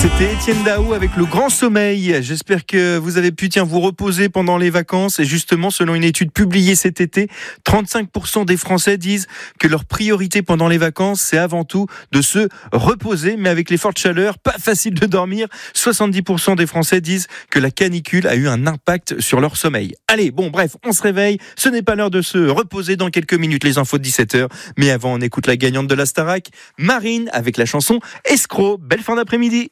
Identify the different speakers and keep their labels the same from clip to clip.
Speaker 1: C'était Étienne Daou avec le grand sommeil. J'espère que vous avez pu vous reposer pendant les vacances. Et justement, selon une étude publiée cet été, 35% des Français disent que leur priorité pendant les vacances, c'est avant tout de se reposer. Mais avec les fortes chaleurs, pas facile de dormir. 70% des Français disent que la canicule a eu un impact sur leur sommeil. Allez, bref, on se réveille. Ce n'est pas l'heure de se reposer. Dans quelques minutes, les infos de 17h. Mais avant, on écoute la gagnante de la Starac, Marine, avec la chanson Escroc. Belle fin d'après-midi.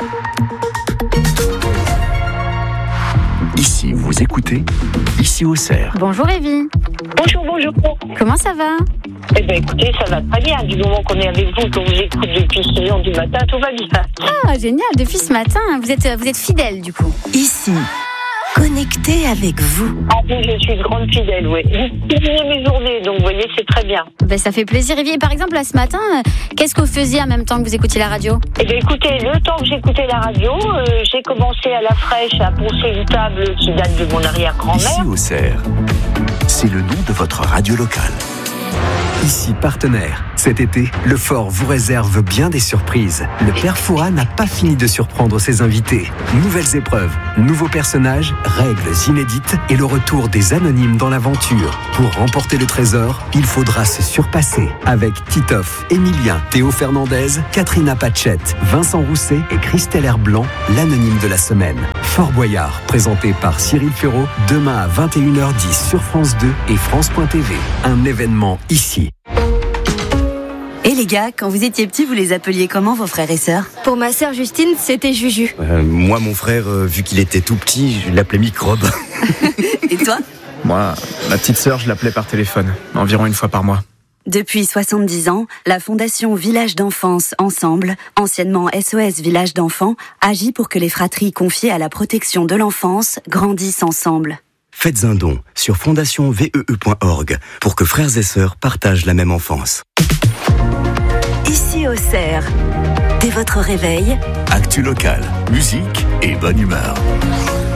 Speaker 2: Ici, vous écoutez, ici au Cerf.
Speaker 3: Bonjour Evie.
Speaker 4: Bonjour.
Speaker 3: Comment ça va?
Speaker 4: Eh bien écoutez, ça va très bien. Du moment qu'on est avec vous, qu'on vous écoute depuis 6 heures du matin, tout va bien.
Speaker 3: Ah, génial, depuis ce matin, vous êtes fidèle du coup.
Speaker 5: Ici, connecté avec vous.
Speaker 4: Ah oui, je suis une grande fidèle, oui. Vous terminez mes journées, donc vous voyez, c'est très bien.
Speaker 3: Ça fait plaisir Evie. Et par exemple, là ce matin, qu'est-ce que vous faisiez en même temps que vous écoutiez la radio?
Speaker 4: Eh bien écoutez, le temps que j'écoutais la radio, j'ai commencé à la fraîche à poncer une table qui date de mon arrière-grand-mère.
Speaker 2: Ici au Cerf, c'est le nom de votre radio locale. Ici partenaire. Cet été, le Fort vous réserve bien des surprises. Le Père Fouras n'a pas fini de surprendre ses invités. Nouvelles épreuves, nouveaux personnages, règles inédites et le retour des anonymes dans l'aventure. Pour remporter le trésor, il faudra se surpasser. Avec Titoff, Emilien, Théo Fernandez, Katrina Patchett, Vincent Rousset et Christelle Herblanc, l'anonyme de la semaine. Fort Boyard, présenté par Cyril Ferraud, demain à 21h10 sur France 2 et France.tv. Un événement ici.
Speaker 5: Et les gars, quand vous étiez petits, vous les appeliez comment vos frères et sœurs?
Speaker 6: Pour ma sœur Justine, c'était Juju.
Speaker 7: Moi, mon frère, vu qu'il était tout petit, je l'appelais Microbe.
Speaker 5: Et toi?
Speaker 8: Moi, ma petite sœur, je l'appelais par téléphone, environ une fois par mois.
Speaker 5: Depuis 70 ans, la Fondation Village d'Enfance Ensemble, anciennement SOS Village d'Enfants, agit pour que les fratries confiées à la protection de l'enfance grandissent ensemble.
Speaker 7: Faites un don sur fondationnvee.org pour que frères et sœurs partagent la même enfance.
Speaker 5: Ici au Cerf, dès votre réveil,
Speaker 2: Actu locale, musique et bonne humeur.